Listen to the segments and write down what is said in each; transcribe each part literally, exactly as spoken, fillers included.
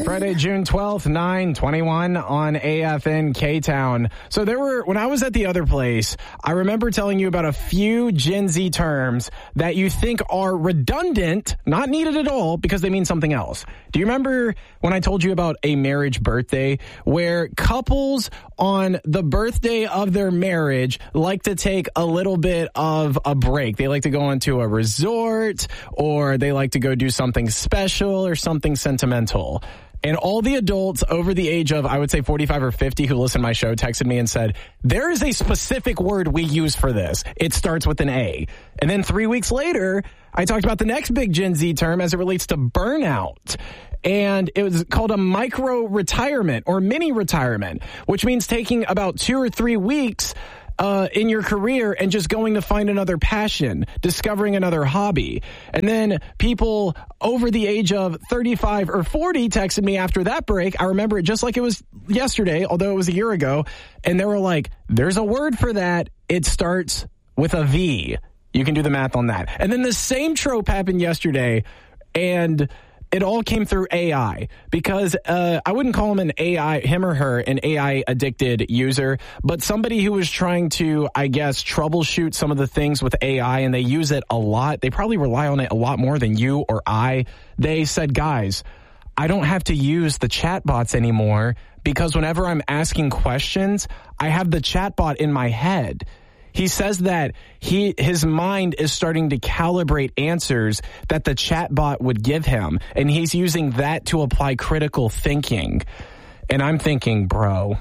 Friday, June twelfth, nine twenty-one on A F N K-Town. So there were, when I was at the other place, I remember telling you about a few Gen Z terms that you think are redundant, not needed at all, because they mean something else. Do you remember when I told you about a marriage birthday, where couples on the birthday of their marriage like to take a little bit of a break? They like to go into a resort, or they like to go do something special or something sentimental. And all the adults over the age of, I would say, forty-five or fifty who listen to my show texted me and said, there is a specific word we use for this. It starts with an A. And then three weeks later, I talked about the next big Gen Z term as it relates to burnout. And it was called a micro retirement or mini retirement, which means taking about two or three weeks Uh, in your career and just going to find another passion, discovering another hobby. And then people over the age of thirty-five or forty texted me after that break. I remember it just like it was yesterday, although it was a year ago. And they were like, there's a word for that. It starts with a V. You can do the math on that. And then the same trope happened yesterday, and it all came through A I, because uh, I wouldn't call him an A I, him or her, an A I addicted user, but somebody who was trying to, I guess, troubleshoot some of the things with A I, and they use it a lot. They probably rely on it a lot more than you or I. They said, guys, I don't have to use the chatbots anymore, because whenever I'm asking questions, I have the chatbot in my head. He says that he his mind is starting to calibrate answers that the chatbot would give him, and he's using that to apply critical thinking. And I'm thinking, bro,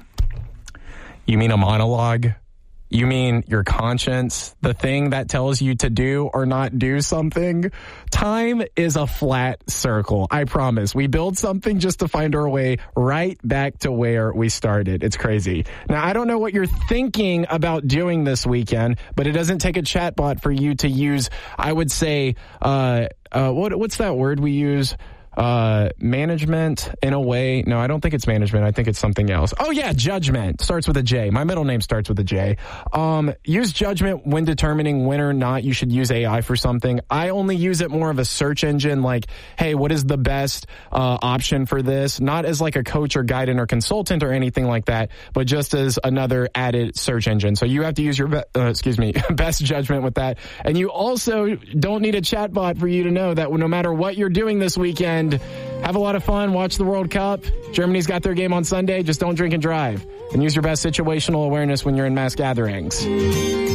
you mean a monologue? You mean your conscience, the thing that tells you to do or not do something? Time is a flat circle, I promise. We build something just to find our way right back to where we started. It's crazy. Now, I don't know what you're thinking about doing this weekend, but it doesn't take a chatbot for you to use, I would say, uh, uh, what what's that word we use? Uh, management in a way. No, I don't think it's management. I think it's something else. Oh yeah, judgment. Starts with a J. My middle name starts with a J. Um, use judgment when determining when or not you should use A I for something. I only use it more of a search engine, like, hey, what is the best uh, option for this? Not as like a coach or guidance or consultant or anything like that, but just as another added search engine. So you have to use your, be- uh, excuse me, best judgment with that. And you also don't need a chatbot for you to know that no matter what you're doing this weekend, have a lot of fun. Watch the World Cup. Germany's got their game on Sunday. Just don't drink and drive. And use your best situational awareness when you're in mass gatherings.